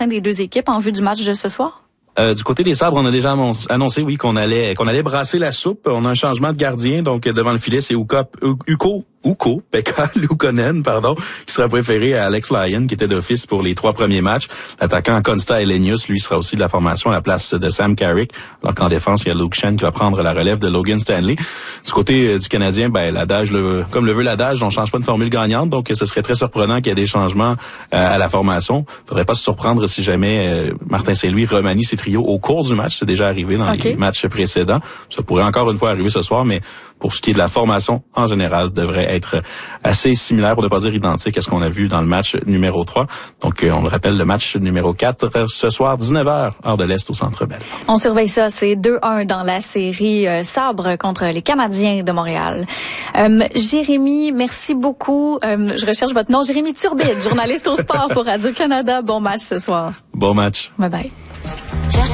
sein des deux équipes en vue du match de ce soir? Du côté des Sabres, on a déjà annoncé, oui, qu'on allait brasser la soupe. On a un changement de gardien, donc devant le filet, c'est Pekka Luukkonen, qui sera préféré à Alex Lyon, qui était d'office pour les 3 premiers matchs. L'attaquant Konsta Helenius, lui, sera aussi de la formation à la place de Sam Carrick, alors qu'en défense, il y a Luke Schenn qui va prendre la relève de Logan Stanley. Du côté du Canadien, l'adage, comme le veut l'adage, on change pas de formule gagnante, donc ce serait très surprenant qu'il y ait des changements à la formation. Faudrait pas se surprendre si jamais Martin Saint-Louis remanie ses trios au cours du match. C'est déjà arrivé dans les matchs précédents. Ça pourrait encore une fois arriver ce soir, mais pour ce qui est de la formation, en général, devrait être assez similaire, pour ne pas dire identique à ce qu'on a vu dans le match numéro 3. Donc, on le rappelle, le match numéro 4, ce soir, 19h, heure de l'Est, au Centre Bell. On surveille ça, c'est 2-1 dans la série Sabres contre les Canadiens de Montréal. Jérémy, merci beaucoup. Je recherche votre nom. Jérémy Turbide, journaliste au sport pour Radio-Canada. Bon match ce soir. Bon match. Bye bye.